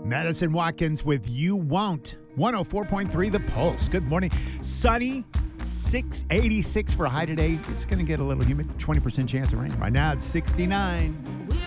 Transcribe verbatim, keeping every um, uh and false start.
Madison Watkins with You Won't. one oh four point three The Pulse. Good morning. Sunny, six eighty-six for a high today. It's going to get a little humid. twenty percent chance of rain. Right now it's sixty-nine.